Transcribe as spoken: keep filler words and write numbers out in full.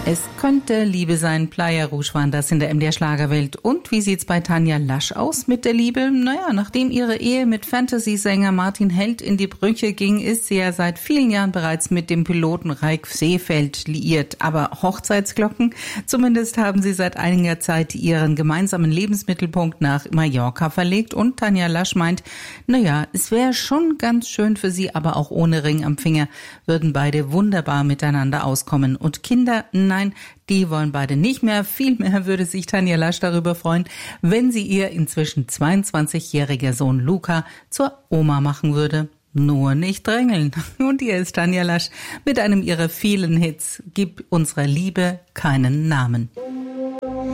Es könnte Liebe sein, Playa Rouge waren das in der M D R-Schlagerwelt. Und wie sieht's bei Tanja Lasch aus mit der Liebe? Naja, nachdem ihre Ehe mit Fantasy-Sänger Martin Held in die Brüche ging, ist sie ja seit vielen Jahren bereits mit dem Piloten Reik Seefeld liiert. Aber Hochzeitsglocken? Zumindest haben sie seit einiger Zeit ihren gemeinsamen Lebensmittelpunkt nach Mallorca verlegt. Und Tanja Lasch meint, naja, es wäre schon ganz schön für sie, aber auch ohne Ring am Finger würden beide wunderbar miteinander auskommen. Und Kinder, nein, die wollen beide nicht mehr. Vielmehr würde sich Tanja Lasch darüber freuen, wenn sie ihr inzwischen zweiundzwanzigjähriger Sohn Luca zur Oma machen würde. Nur nicht drängeln. Und hier ist Tanja Lasch mit einem ihrer vielen Hits. Gib unserer Liebe keinen Namen.